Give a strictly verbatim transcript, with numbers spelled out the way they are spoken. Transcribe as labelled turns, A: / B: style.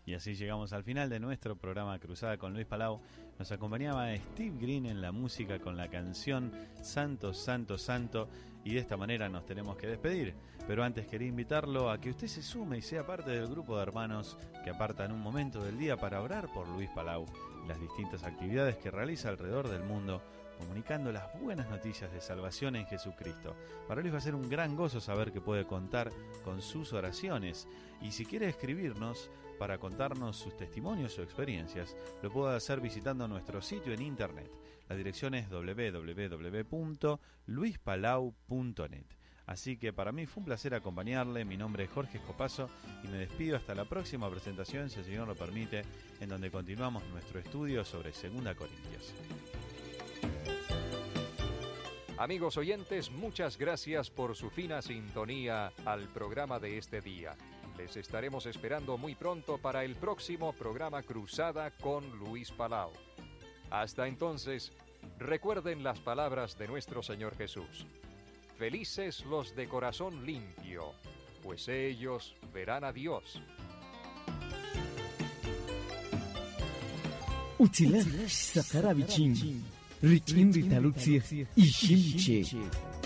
A: Y así llegamos al final de nuestro programa Cruzada con Luis Palau. Nos acompañaba Steve Green en la música con la canción Santo, Santo, Santo. Y de esta manera nos tenemos que despedir. Pero antes quería invitarlo a que usted se sume y sea parte del grupo de hermanos que apartan un momento del día para orar por Luis Palau y las distintas actividades que realiza alrededor del mundo, comunicando las buenas noticias de salvación en Jesucristo. Para Luis va a ser un gran gozo saber que puede contar con sus oraciones. Y si quiere escribirnos para contarnos sus testimonios o experiencias, lo puede hacer visitando nuestro sitio en internet. La dirección es doble u doble u doble u punto luis palau punto net. Así que para mí fue un placer acompañarle. Mi nombre es Jorge Escopazo y me despido hasta la próxima presentación, si el Señor lo permite, en donde continuamos nuestro estudio sobre Segunda Corintios.
B: Amigos oyentes, muchas gracias por su fina sintonía al programa de este día. Les estaremos esperando muy pronto para el próximo programa Cruzada con Luis Palau. Hasta entonces, recuerden las palabras de nuestro Señor Jesús. Felices los de corazón limpio, pues ellos verán a Dios.
C: Utila Sakaravichim, Rikim Vitalutzir, Ishimche.